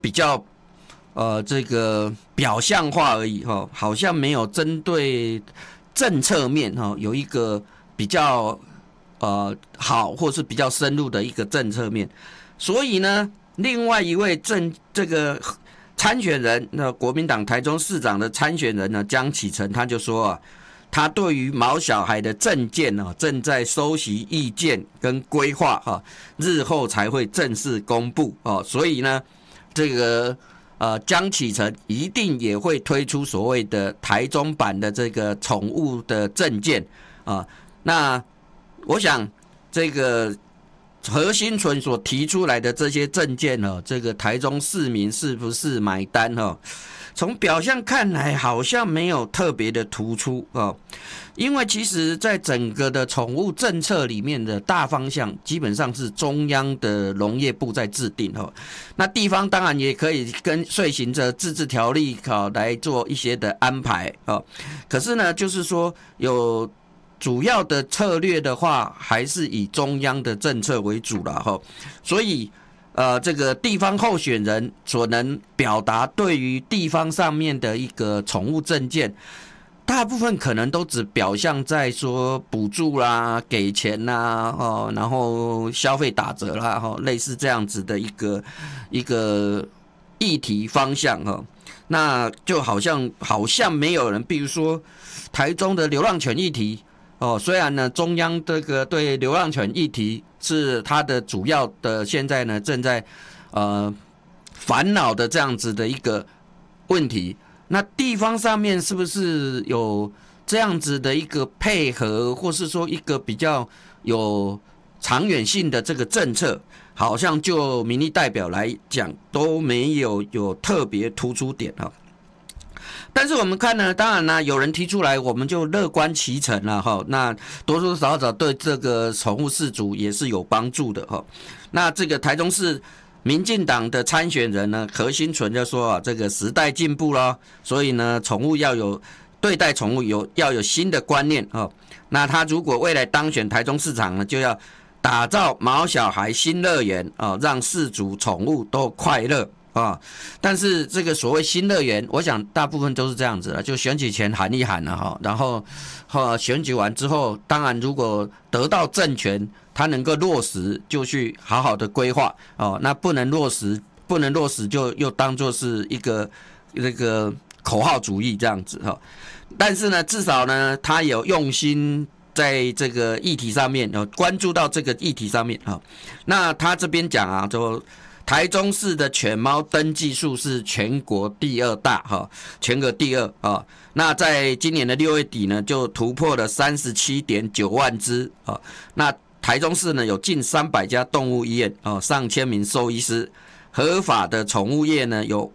比较这个表象化而已哈，好像没有针对政策面哈有一个比较好或是比较深入的一个政策面，所以呢，另外一位这个参选人，那国民党台中市长的参选人呢，江启臣他就说啊，他对于毛小孩的政见呢，正在收集意见跟规划哈，日后才会正式公布哦，所以呢，这个江启臣一定也会推出所谓的台中版的这个宠物的政见啊，那我想这个何新存所提出来的这些政见哦，这个台中市民是不是买单哦？从表象看来好像没有特别的突出哦，因为其实在整个的宠物政策里面的大方向基本上是中央的农业部在制定哦，那地方当然也可以跟遂行着自治条例来做一些的安排哦，可是呢，就是说有主要的策略的话，还是以中央的政策为主啦哈，所以这个地方候选人所能表达对于地方上面的一个宠物政见，大部分可能都只表象在说补助啦、给钱啦、然后消费打折啦、类似这样子的一个议题方向哈，那就好像没有人，比如说台中的流浪犬议题。虽然呢，中央这个对流浪犬议题是它的主要的，现在呢正在烦恼的这样子的一个问题，那地方上面是不是有这样子的一个配合，或是说一个比较有长远性的这个政策，好像就民意代表来讲都没有特别突出点哈。但是我们看呢，当然呢，有人提出来，我们就乐观其成了哈。那多多少少对这个宠物饲主也是有帮助的哈。那这个台中市民进党的参选人呢，何新存就说啊，这个时代进步了，所以呢，对待宠物要有新的观念哈。那他如果未来当选台中市长呢，就要打造毛小孩新乐园啊，让饲主宠物都快乐。但是这个所谓新乐园，我想大部分都是这样子了，就选举前喊一喊了哈，然后选举完之后，当然如果得到政权，他能够落实，就去好好的规划哦。那不能落实就又当作是一个那个口号主义这样子哈。但是呢，至少呢，他有用心在这个议题上面关注到这个议题上面哈。那他这边讲啊，就台中市的犬猫登记数是全国第2大哈，全国第2啊。那在今年的6月底呢，就突破了37.9万只啊。那台中市呢有近300家动物医院啊，上千名兽医师，合法的宠物业呢有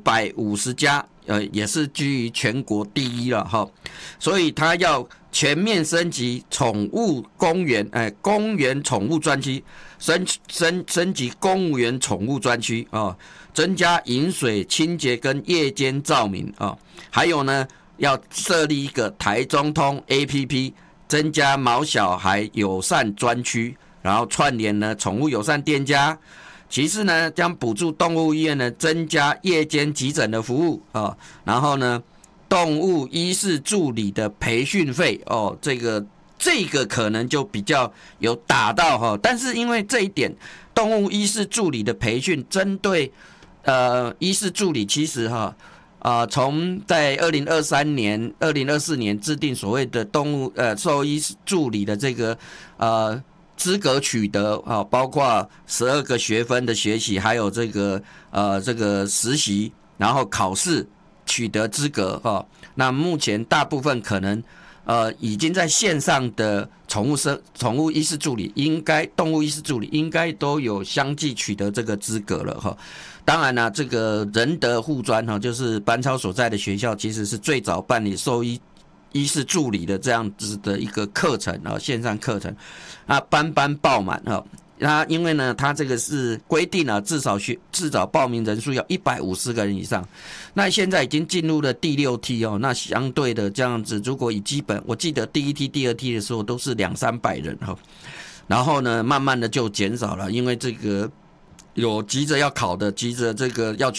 550家，也是居于全国第1了哈。所以他要全面升级宠物公园，公园宠物专区。升级公务员宠物专区啊，增加饮水清洁跟夜间照明啊，还有呢，要设立一个台中通 APP， 增加毛小孩友善专区，然后串联呢宠物友善店家。其次呢，将补助动物医院呢增加夜间急诊的服务啊，然后呢，动物医事助理的培训费哦，这个可能就比较有打到哈，但是因为这一点，动物医事助理的培训针对医事助理其实哈从在2024年制定所谓的动物兽医助理的这个资格取得啊，包括12个学分的学习，还有这个实习，然后考试取得资格哈。那目前大部分可能已经在线上的宠物医师助理动物医师助理应该都有相继取得这个资格了哈。当然啦，这个仁德护专哈，就是班超所在的学校，其实是最早办理兽医师助理的这样子的一个课程啊，线上课程啊，班爆满哈。那因为呢，它这个是规定了至少报名人数要150个人以上。那现在已经进入了第6梯哦，那相对的这样子，如果以基本，我记得第1梯、第2梯的时候都是200-300人哈，然后呢，慢慢的就减少了，因为这个有急着要考的，急着这个要